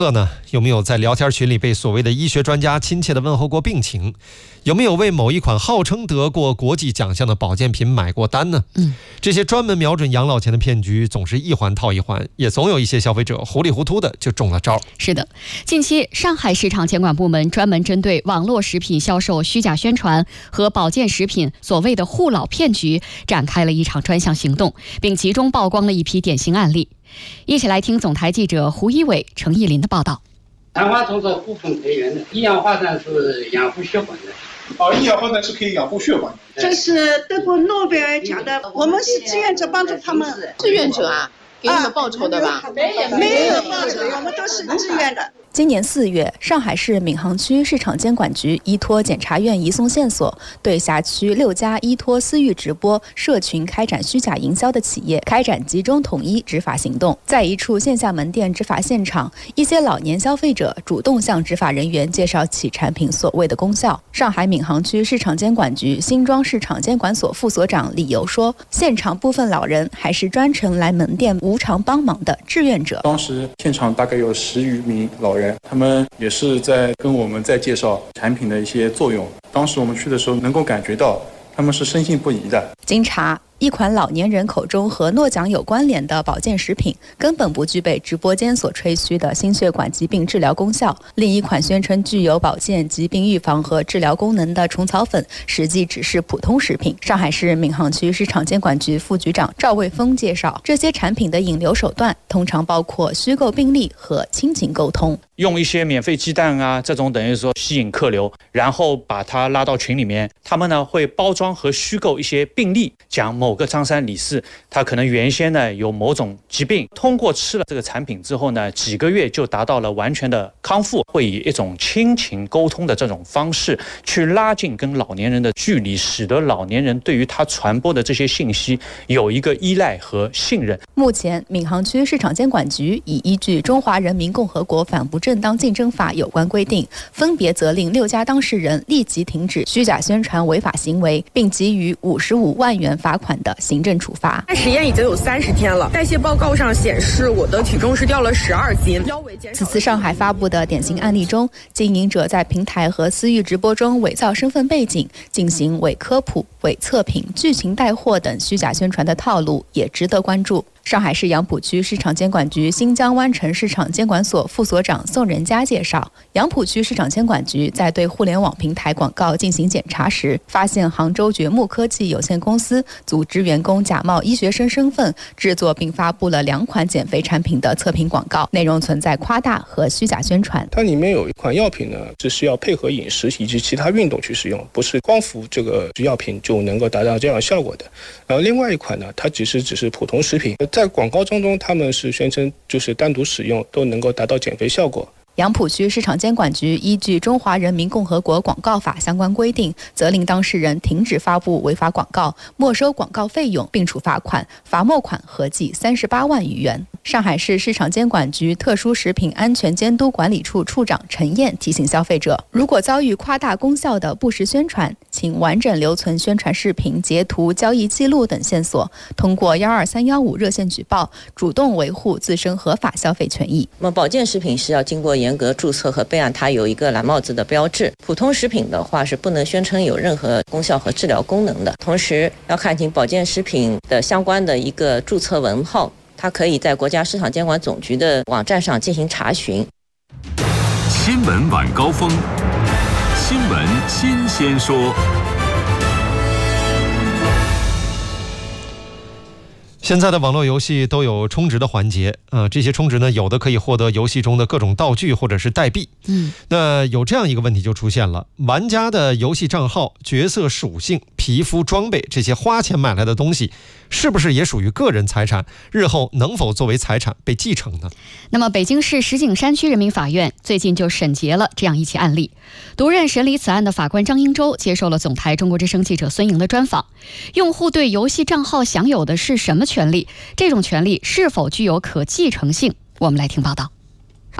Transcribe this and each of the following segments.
有没有在聊天群里被所谓的医学专家亲切地问候过病情？有没有为某一款号称得过国际奖项的保健品买过单呢？这些专门瞄准养老钱的骗局总是一环套一环，也总有一些消费者糊里糊涂的就中了招。 是的，近期上海市场监管部门专门针对网络食品销售虚假宣传和保健食品所谓的护老骗局展开了一场专项行动，并集中曝光了一批典型案例。一起来听总台记者胡一伟、程艺林的报道。 昙花虫是护粉培元的，一氧化氮是养护血管的。 一氧化氮是可以养护血管的。 这是得过诺贝尔奖的，我们是志愿者帮助他们。 志愿者啊，给你们报酬的吧？ 没有报酬，我们都是志愿的。 今年4月，上海市闵行区市场监管局依托检察院移送线索，对辖区6家依托私域直播社群开展虚假营销的企业开展集中统一执法行动。在一处线下门店执法现场，一些老年消费者主动向执法人员介绍其产品所谓的功效。上海闵行区市场监管局新庄市场监管所副所长李游说，现场部分老人还是专程来门店无偿帮忙的志愿者。 当时现场大概有10余名老人，他们也是在跟我们在介绍产品的一些作用。当时我们去的时候能够感觉到他们是深信不疑的。 经查，一款老年人口中和诺奖有关联的保健食品根本不具备直播间所吹嘘的心血管疾病治疗功效，另一款宣称具有保健、疾病预防和治疗功能的虫草粉实际只是普通食品。上海市闵行区市场监管局副局长赵卫峰介绍，这些产品的引流手段通常包括虚构病例和亲情沟通， 用一些免费鸡蛋啊这种等于说吸引客流，然后把他拉到群里面，他们呢会包装和虚构一些病例，讲某个张三李四他可能原先呢有某种疾病，通过吃了这个产品之后呢几个月就达到了完全的康复，会以一种亲情沟通的这种方式去拉近跟老年人的距离，使得老年人对于他传播的这些信息有一个依赖和信任。 目前闵行区市场监管局已依据《中华人民共和国反不正当竞争法》有关规定，分别责令6家当事人立即停止虚假宣传违法行为，并给予55万元罚款的行政处罚。 实验已经有30天了，代谢报告上显示我的体重是掉了12斤。 此次上海发布的典型案例中，经营者在平台和私域直播中伪造身份背景，进行伪科普、伪测评、剧情带货等虚假宣传的套路也值得关注。上海市杨浦区市场监管局新疆湾城市场监管所副所长宋仁佳介绍，杨浦区市场监管局在对互联网平台广告进行检查时，发现杭州掘木科技有限公司组织员工假冒医学生身份，制作并发布了2款减肥产品的测评广告，内容存在夸大和虚假宣传。 它里面有一款药品呢，这是要配合饮食以及其他运动去使用，不是光服这个药品就能够达到这样的效果的。然后另外一款呢，它只是普通食品，在广告当中他们是宣称就是单独使用都能够达到减肥效果。 杨浦区市场监管局依据《中华人民共和国广告法》相关规定，责令当事人停止发布违法广告，没收广告费用，并处罚款，罚没款合计38万余元。上海市市场监管局特殊食品安全监督管理处处长陈燕提醒消费者，如果遭遇夸大功效的不实宣传，请完整留存宣传视频、截图、交易记录等线索，通过12315热线举报，主动维护自身合法消费权益。 那么保健食品是要经过严格注册和备案，它有一个蓝帽子的标志。普通食品的话是不能宣称有任何功效和治疗功能的。同时要看清保健食品的相关的一个注册文号，它可以在国家市场监管总局的网站上进行查询。 新闻晚高峰，新闻新鲜说。 现在的网络游戏都有充值的环节，这些充值呢，有的可以获得游戏中的各种道具或者是代币。那有这样一个问题就出现了，玩家的游戏账号、角色属性、皮肤、装备这些花钱买来的东西，是不是也属于个人财产？日后能否作为财产被继承呢？ 那么北京市石景山区人民法院最近就审结了这样一起案例。独任审理此案的法官张英洲接受了总台中国之声记者孙莹的专访。用户对游戏账号享有的是什么权利？这种权利是否具有可继承性？我们来听报道。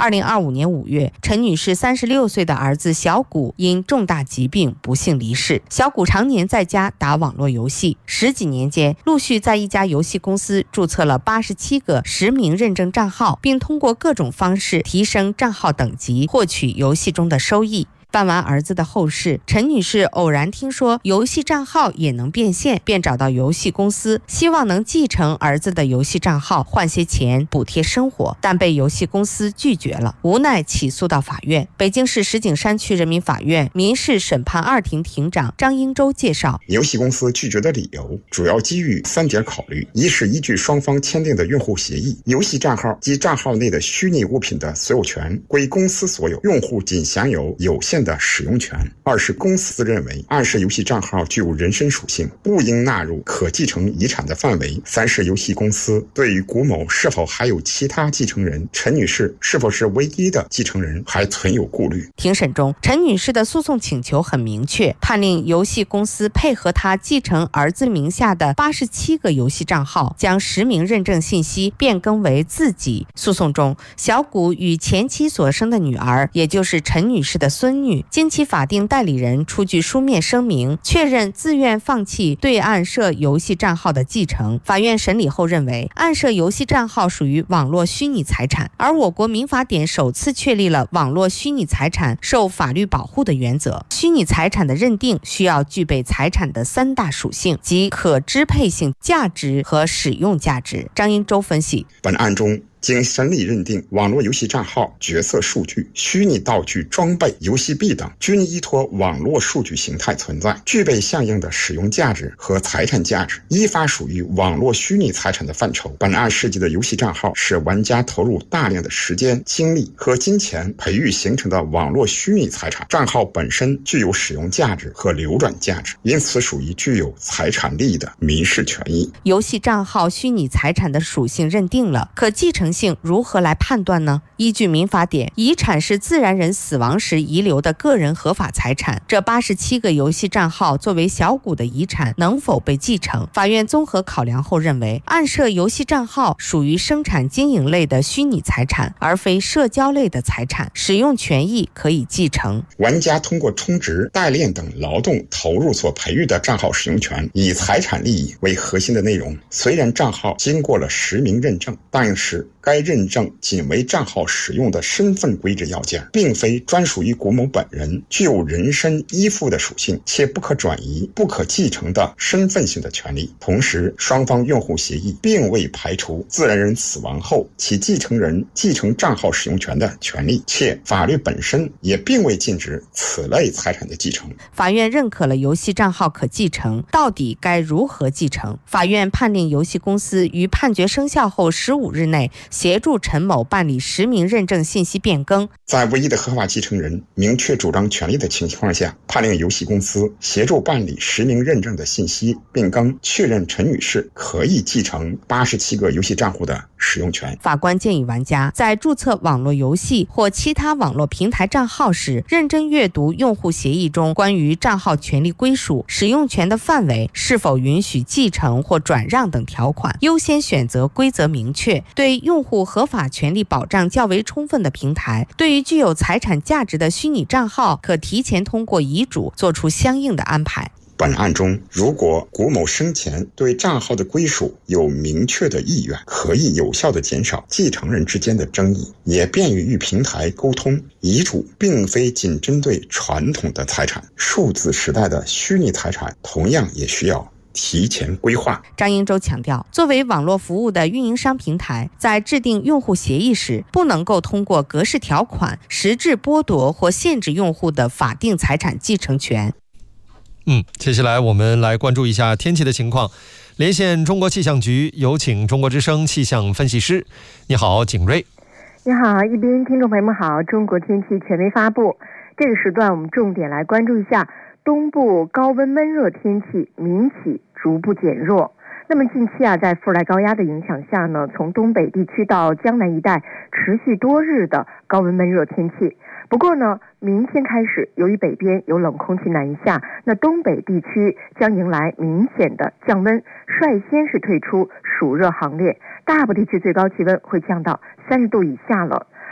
2025年5月，陈女士36岁的儿子小谷因重大疾病不幸离世。小谷常年在家打网络游戏，10几年间陆续在一家游戏公司注册了87个实名认证账号，并通过各种方式提升账号等级，获取游戏中的收益。办完儿子的后事，陈女士偶然听说游戏账号也能变现，便找到游戏公司，希望能继承儿子的游戏账号，换些钱补贴生活，但被游戏公司拒绝了，无奈起诉到法院。北京市石景山区人民法院民事审判2庭庭长张英洲介绍， 游戏公司拒绝的理由主要基于3点考虑：一是依据双方签订的用户协议，游戏账号及账号内的虚拟物品的所有权归公司所有，用户仅享有有限的使用权；二是公司认为暗示游戏账号具有人身属性，不应纳入可继承遗产的范围；三是游戏公司对于谷某是否还有其他继承人，陈女士是否是唯一的继承人还存有顾虑。 庭审中，陈女士的诉讼请求很明确，判令游戏公司配合她继承儿子名下的87个游戏账号，将实名认证信息变更为自己。诉讼中，小谷与前妻所生的女儿，也就是陈女士的孙女，经其法定代理人出具书面声明，确认自愿放弃对暗设游戏账号的继承。法院审理后认为，暗设游戏账号属于网络虚拟财产，而我国民法典首次确立了网络虚拟财产受法律保护的原则。虚拟财产的认定需要具备财产的3大属性，即可支配性、价值和使用价值。张英洲分析， 本案中经审理认定，网络游戏账号、角色数据、虚拟道具、装备、游戏币等均依托网络数据形态存在，具备相应的使用价值和财产价值，依法属于网络虚拟财产的范畴。本案涉及的游戏账号是玩家投入大量的时间、精力和金钱培育形成的网络虚拟财产，账号本身具有使用价值和流转价值，因此属于具有财产利益的民事权益。 游戏账号虚拟财产的属性认定了，可继承性如何来判断呢？依据民法典，遗产是自然人死亡时遗留的个人合法财产，这87个游戏账号作为小谷的遗产，能否被继承？法院综合考量后认为，暗设游戏账号属于生产经营类的虚拟财产，而非社交类的财产，使用权益可以继承。 玩家通过充值、代练等劳动投入所培育的账号使用权，以财产利益为核心的内容，虽然账号经过了实名认证，但是该认证仅为账号使用的身份规制要件，并非专属于谷某本人，具有人身依附的属性，且不可转移、不可继承的身份性的权利。同时，双方用户协议并未排除自然人死亡后其继承人继承账号使用权的权利，且法律本身也并未禁止此类财产的继承。 法院认可了游戏账号可继承，到底该如何继承？法院判令游戏公司于判决生效后15日内协助陈某办理实名认证信息变更。 在唯一的合法继承人明确主张权利的情况下，判令游戏公司协助办理实名认证的信息变更，确认陈女士可以继承87个游戏账户的使用权。 法官建议玩家在注册网络游戏或其他网络平台账号时，认真阅读用户协议中关于账号权利归属、使用权的范围、是否允许继承或转让等条款，优先选择规则明确、对用户合法权利保障较为充分的平台。对于具有财产价值的虚拟账号，可提前通过遗嘱做出相应的安排。 本案中，如果谷某生前对账号的归属有明确的意愿，可以有效地减少继承人之间的争议，也便于与平台沟通。遗嘱并非仅针对传统的财产，数字时代的虚拟财产同样也需要提前规划。 张英洲强调，作为网络服务的运营商平台，在制定用户协议时，不能够通过格式条款实质剥夺或限制用户的法定财产继承权。 接下来我们来关注一下天气的情况。连线中国气象局，有请中国之声气象分析师。你好，景睿。 你好，一边听众朋友们好，中国天气权威发布。这个时段我们重点来关注一下东部高温闷热天气明起逐步减弱。那么近期在副热带高压的影响下呢，从东北地区到江南一带持续多日的高温闷热天气。不过呢，明天开始，由于北边有冷空气南下，那东北地区将迎来明显的降温，率先是退出暑热行列，大部地区最高气温会降到30度以下了。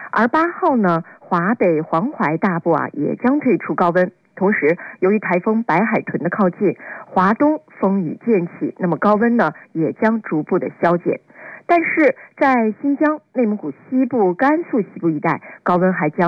而8号呢，华北、黄淮大部也将退出高温。同时，由于台风白海豚的靠近，华东风雨渐起，那么高温呢也将逐步的消减。但是在新疆、内蒙古西部、甘肃西部一带，高温还将